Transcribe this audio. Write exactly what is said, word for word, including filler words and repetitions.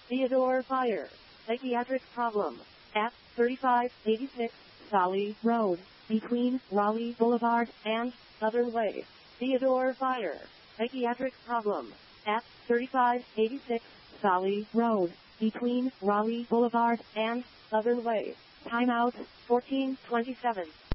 Theodore Fire. Psychiatric problem. At thirty-five eighty-six Solly Road, between Raleigh Boulevard and Southern Way. Theodore Fire. Psychiatric problem. At thirty-five eighty-six Solly Road, between Raleigh Boulevard and Southern Way. Timeout fourteen twenty-seven.